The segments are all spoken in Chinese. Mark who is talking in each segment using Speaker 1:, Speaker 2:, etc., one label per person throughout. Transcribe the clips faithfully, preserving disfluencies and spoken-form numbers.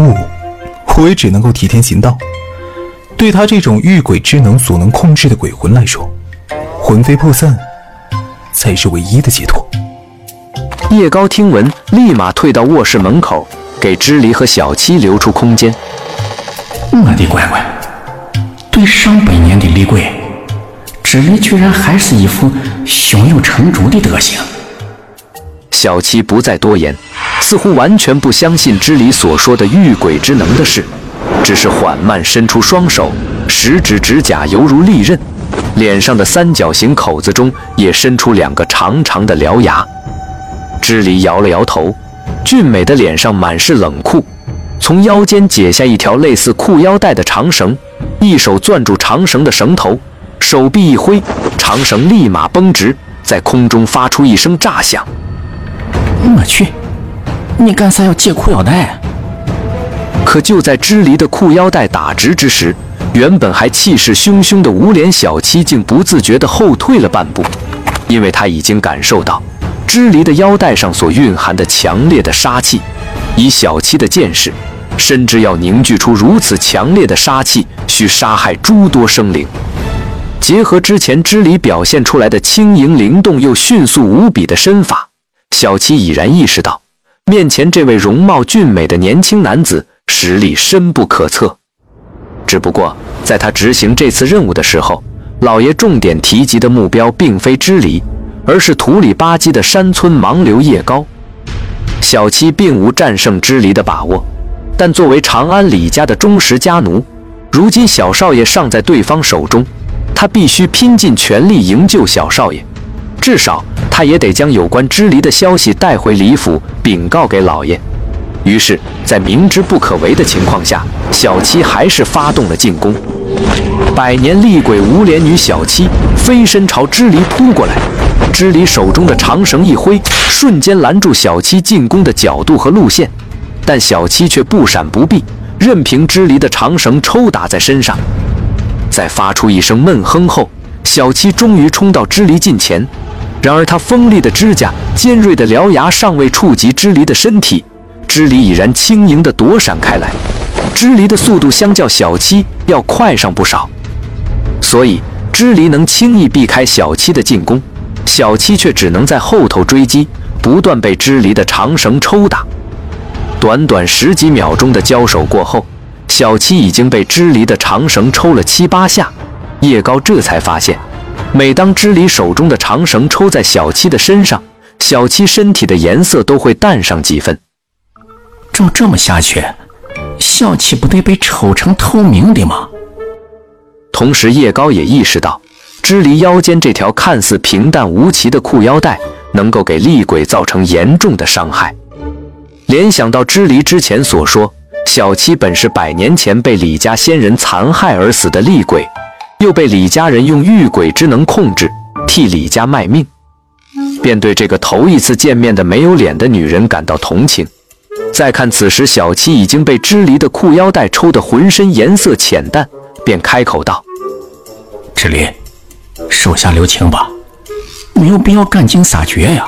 Speaker 1: 物，我也只能够替天行道。对他这种御鬼之能所能控制的鬼魂来说，魂飞魄散才是唯一的解脱。
Speaker 2: 叶高听闻，立马退到卧室门口，给支离和小七留出空间。
Speaker 3: 我的乖乖，对上百年的厉鬼，支离居然还是一副胸有成竹的德行。
Speaker 2: 小七不再多言，似乎完全不相信支离所说的御鬼之能的事，只是缓慢伸出双手，食指指甲犹如利刃，脸上的三角形口子中也伸出两个长长的獠牙。支离摇了摇头，俊美的脸上满是冷酷，从腰间解下一条类似裤腰带的长绳，一手攥住长绳的绳头，手臂一挥，长绳立马绷直，在空中发出一声炸响。
Speaker 3: 我去，你干啥要解裤腰带？
Speaker 2: 可就在支离的裤腰带打直之时，原本还气势汹汹的无脸小七竟不自觉地后退了半步，因为他已经感受到支离的腰带上所蕴含的强烈的杀气。以小七的见识，深知要凝聚出如此强烈的杀气，需杀害诸多生灵。结合之前支离表现出来的轻盈灵动又迅速无比的身法，小七已然意识到，面前这位容貌俊美的年轻男子实力深不可测。只不过在他执行这次任务的时候，老爷重点提及的目标并非支离，而是土里吧唧的山村盲流叶高。小七并无战胜支离的把握，但作为长安李家的忠实家奴，如今小少爷尚在对方手中，他必须拼尽全力营救小少爷，至少他也得将有关支离的消息带回李府禀告给老爷。于是在明知不可为的情况下，小七还是发动了进攻。百年厉鬼无脸女小七飞身朝支离扑过来，支离手中的长绳一挥，瞬间拦住小七进攻的角度和路线，但小七却不闪不避，任凭支离的长绳抽打在身上。在发出一声闷哼后，小七终于冲到支离近前，然而他锋利的指甲、尖锐的獠牙尚未触及支离的身体，支离已然轻盈地躲闪开来。支离的速度相较小七要快上不少，所以支离能轻易避开小七的进攻，小七却只能在后头追击，不断被支离的长绳抽打。短短十几秒钟的交手过后，小七已经被支离的长绳抽了七八下。叶高这才发现，每当支离手中的长绳抽在小七的身上，小七身体的颜色都会淡上几分。
Speaker 3: 照这么下去，小七不得被抽成透明的吗？
Speaker 2: 同时叶高也意识到，支离腰间这条看似平淡无奇的裤腰带能够给厉鬼造成严重的伤害。联想到支离之前所说，小七本是百年前被李家先人残害而死的厉鬼，又被李家人用御鬼之能控制，替李家卖命，便对这个头一次见面的没有脸的女人感到同情。再看此时小七已经被支离的裤腰带抽得浑身颜色浅淡，便开口道：
Speaker 3: 支离，手下留情吧，没有必要赶尽杀绝呀。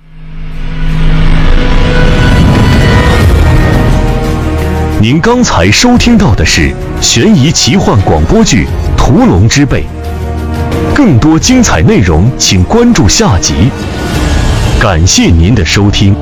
Speaker 4: 您刚才收听到的是悬疑奇幻广播剧《屠龙之辈》，更多精彩内容请关注下集。感谢您的收听。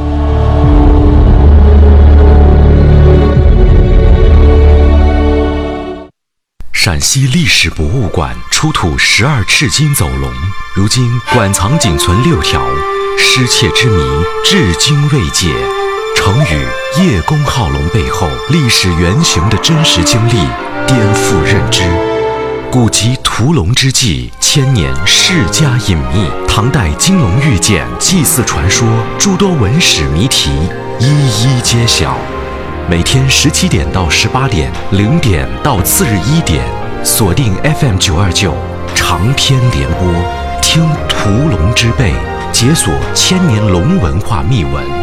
Speaker 5: 陕西历史博物馆出土十二赤金走龙，如今馆藏仅存六条，失窃之谜至今未解。成语叶公好龙背后历史原型的真实经历颠覆认知。古籍屠龙之纪，千年世家隐秘，唐代金龙玉简、祭祀传说，诸多文史谜题一一揭晓。每天十七点到十八点，零点到次日一点，锁定 F M 九二九长篇联播，听屠龙之辈，解锁千年龙文化秘闻。